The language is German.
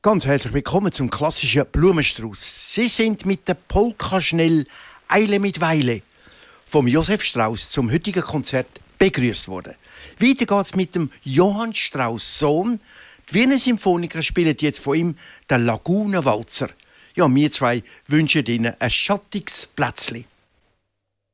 Ganz herzlich willkommen zum klassischen Blumenstrauß. Sie sind mit der Polka schnell Eile mit Weile vom Josef Strauss zum heutigen Konzert begrüßt worden. Weiter geht's mit dem Johann Strauss Sohn. Die Wiener Symphoniker spielen jetzt von ihm den Lagunenwalzer. Ja, wir zwei wünschen Ihnen ein schattiges Plätzchen.